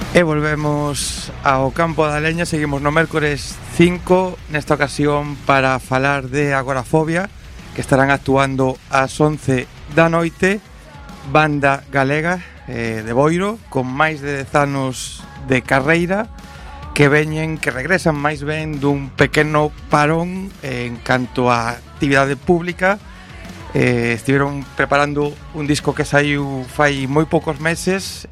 E volvemos ao campo da leña. Seguimos no mércores 5, nesta ocasión para falar de Agorafobia, que estarán actuando ás 11 da noite. Banda galega de Boiro, con máis de 10 anos de carreira, que regresan máis ben dun pequeno parón en canto á actividade pública. Estiveron preparando un disco que saiu fai moi poucos meses,